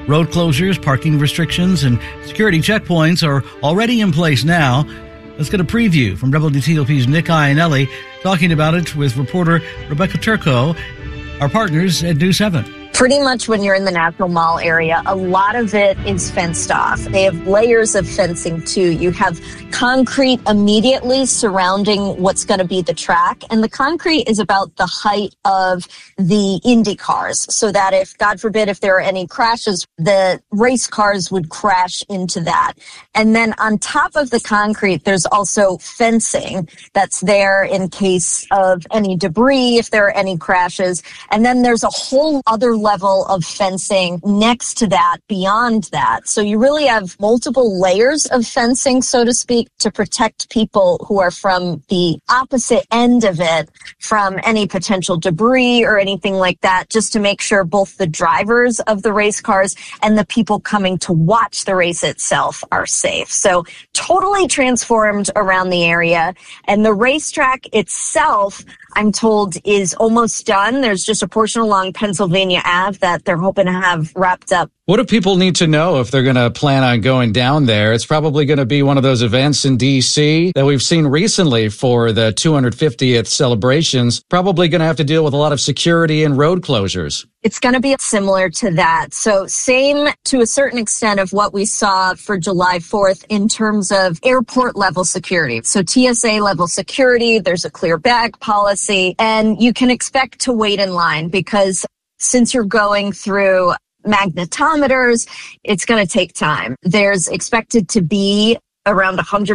Road closures, parking restrictions, and security checkpoints are already in place now. Let's get a preview from WTOP's Nick Iannelli talking about it with reporter Rebecca Turco, our partners at News 7. Pretty much when you're in the National Mall area, a lot of it is fenced off. They have layers of fencing too. You have concrete immediately surrounding what's going to be the track. And the concrete is about the height of the Indy cars so that if, God forbid, if there are any crashes, the race cars would crash into that. And then on top of the concrete, there's also fencing that's there in case of any debris, if there are any crashes. And then there's a whole other level of fencing next to that, beyond that. So you really have multiple layers of fencing, so to speak, to protect people who are from the opposite end of it from any potential debris or anything like that, just to make sure both the drivers of the race cars and the people coming to watch the race itself are safe. So totally transformed around the area. And the racetrack itself, I'm told, is almost done. There's just a portion along Pennsylvania Ave that they're hoping to have wrapped up. What do people need to know if they're going to plan on going down there? It's probably going to be one of those events in D.C. that we've seen recently for the 250th celebrations. Probably going to have to deal with a lot of security and road closures. It's going to be similar to that. So same to a certain extent of what we saw for July 4th in terms of airport level security. So TSA level security, there's a clear bag policy, and you can expect to wait in line because since you're going through magnetometers, it's going to take time. There's expected to be around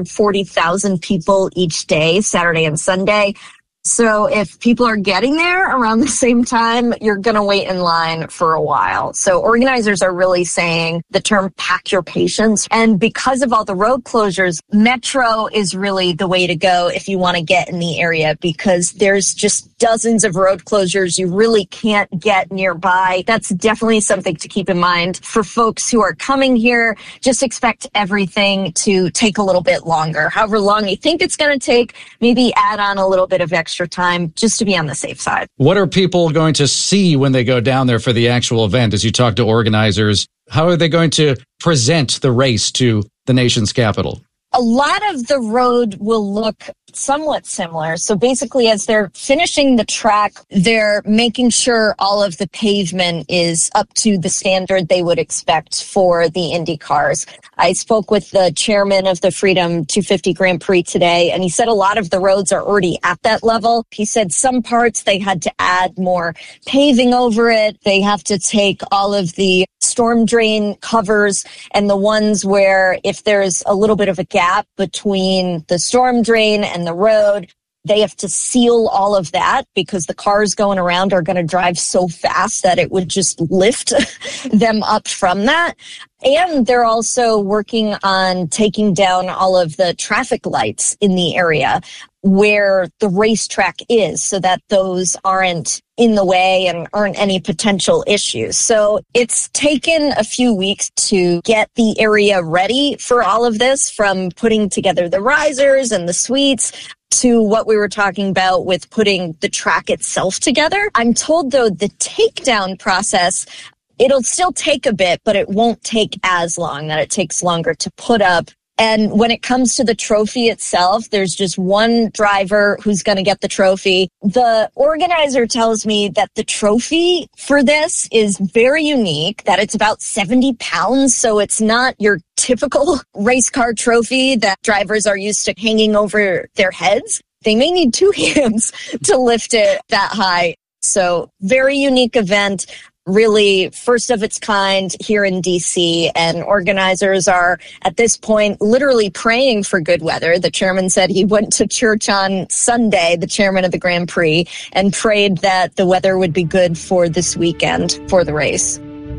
140,000 people each day, Saturday and Sunday. So if people are getting there around the same time, you're going to wait in line for a while. So organizers are really saying the term pack your patience. And because of all the road closures, Metro is really the way to go if you want to get in the area because there's just dozens of road closures you really can't get nearby. That's definitely something to keep in mind. For folks who are coming here, just expect everything to take a little bit longer. However long you think it's going to take, maybe add on a little bit of extra time just to be on the safe side. What are people going to see when they go down there for the actual event? As you talk to organizers, how are they going to present the race to the nation's capital? A lot of the road will look somewhat similar. So basically, as they're finishing the track, they're making sure all of the pavement is up to the standard they would expect for the Indy cars. I spoke with the chairman of the Freedom 250 Grand Prix today, and he said a lot of the roads are already at that level. He said some parts they had to add more paving over it. They have to take all of the storm drain covers and the ones where if there's a little bit of a gap between the storm drain and the road, they have to seal all of that because the cars going around are going to drive so fast that it would just lift them up from that. And they're also working on taking down all of the traffic lights in the area where the racetrack is so that those aren't in the way and aren't any potential issues. So it's taken a few weeks to get the area ready for all of this, from putting together the risers and the suites to what we were talking about with putting the track itself together. I'm told, though, the takedown process, it'll still take a bit, but it won't take as long, that it takes longer to put up. And when it comes to the trophy itself, there's just one driver who's going to get the trophy. The organizer tells me that the trophy for this is very unique, that it's about 70 pounds. So it's not your typical race car trophy that drivers are used to hanging over their heads. They may need two hands to lift it that high. So very unique event. Really first of its kind here in D.C., and organizers are at this point literally praying for good weather. The chairman said he went to church on Sunday, the chairman of the Grand Prix, and prayed that the weather would be good for this weekend for the race.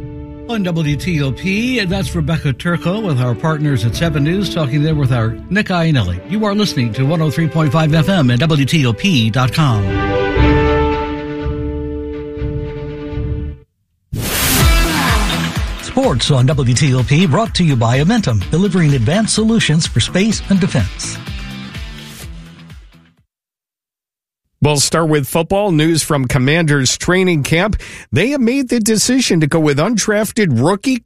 On WTOP, and that's Rebecca Turco with our partners at 7 News, talking there with our Nick Iannelli. You are listening to 103.5 FM and WTOP.com. Sports on WTOP, brought to you by Amentum, delivering advanced solutions for space and defense. We'll start with football news from Commanders training camp. They have made the decision to go with undrafted rookie